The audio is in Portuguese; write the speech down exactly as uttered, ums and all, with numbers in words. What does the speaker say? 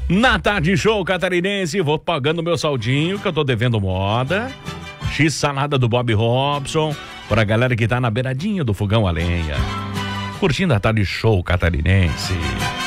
Na Tarde Show Catarinense, vou pagando meu saldinho que eu tô devendo moda. X salada do Bob Robson, pra galera que tá na beiradinha do fogão a lenha. Curtindo a Tarde Show Catarinense.